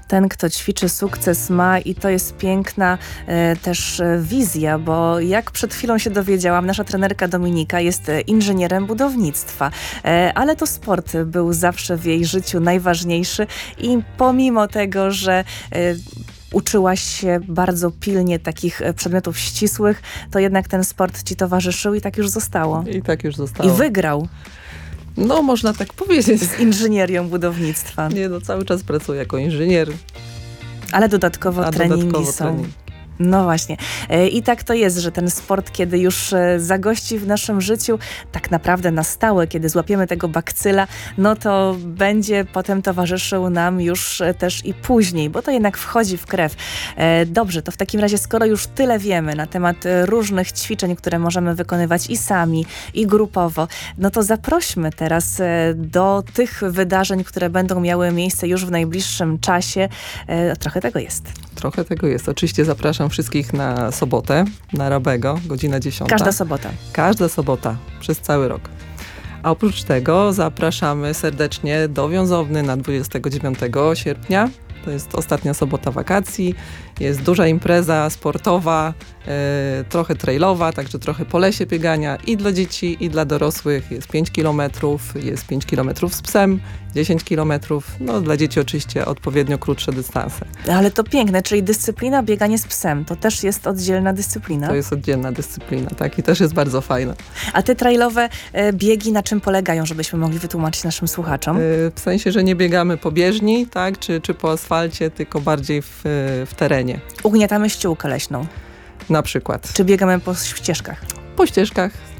Ten, kto ćwiczy, sukces ma i to jest piękna też wizja, bo jak przed chwilą się dowiedziałam, nasza trenerka Dominika jest inżynierem budownictwa, ale to sport był zawsze w jej życiu najważniejszy i pomimo tego, że uczyłaś się bardzo pilnie takich przedmiotów ścisłych, to jednak ten sport ci towarzyszył i tak już zostało. I tak już zostało. I wygrał. No, można tak powiedzieć. Z inżynierią budownictwa. Nie, no cały czas pracuję jako inżynier. Ale dodatkowo treningi są. Trening. No właśnie. I tak to jest, że ten sport, kiedy już zagości w naszym życiu, tak naprawdę na stałe, kiedy złapiemy tego bakcyla, no to będzie potem towarzyszył nam już też i później, bo to jednak wchodzi w krew. Dobrze, to w takim razie, skoro już tyle wiemy na temat różnych ćwiczeń, które możemy wykonywać i sami, i grupowo, no to zaprośmy teraz do tych wydarzeń, które będą miały miejsce już w najbliższym czasie. Trochę tego jest. Trochę tego jest. Oczywiście zapraszam wszystkich na sobotę, na Rabego, godzina 10. Każda sobota. Każda sobota, przez cały rok. A oprócz tego zapraszamy serdecznie do Wiązowny na 29 sierpnia. To jest ostatnia sobota wakacji. Jest duża impreza sportowa, trochę trailowa, także trochę po lesie biegania i dla dzieci, i dla dorosłych. Jest 5 km, jest 5 km z psem, 10 km. No dla dzieci oczywiście odpowiednio krótsze dystanse. Ale to piękne, czyli dyscyplina bieganie z psem. To też jest oddzielna dyscyplina. To jest oddzielna dyscyplina, tak, i też jest bardzo fajna. A te trailowe biegi na czym polegają, żebyśmy mogli wytłumaczyć naszym słuchaczom? W sensie, że nie biegamy po bieżni, tak, czy po asfalcie, tylko bardziej w terenie. Ugniatamy ściółkę leśną. Na przykład. Czy biegamy po ścieżkach? Po ścieżkach